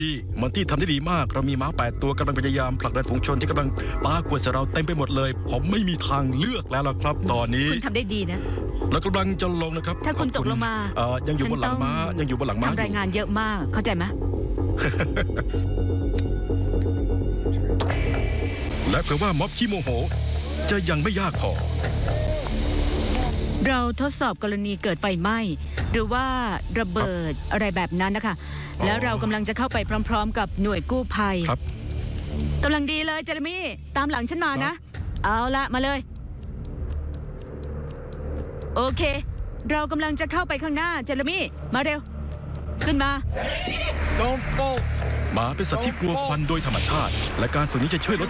มอนตี้ทำได้ดีมากเรามีม้า8 ตัวกำลังพยายามผลักดันฝูงชนที่กำลังปาขวดใส่เราเต็มไปหมดเลยผมไม่มีทางเลือกแล้วล่ะครับตอนนี้คุณทำได้ดีนะเรากำลังจะลงนะครับถ้าคุณตกลงมายังอยู่บนหลังม้ายังอยู่บนหลังม้าทำรายงานเยอะมากเข้าใจไหมและเผื่อว่าม็อบขี้โมโหจะยังไม่ยากพอเราทดสอบกรณีเกิดไฟไหม้หรือว่าระเบิดอะไรแบบนั้นนะคะแล้วเรากำลังจะเข้าไปพร้อมๆกับหน่วยกู้ภัยกำลังดีเลยเจเรมี่ตามหลังฉันมานะเอาละมาเลยโอเคเรากำลังจะเข้าไปข้างหน้าเจเรมี่มาเร็วขึ้นมาหมาเป็นสัตว์ที่กลัวควันโดยธรรมชาติและการฝึกนี้จะช่วยลด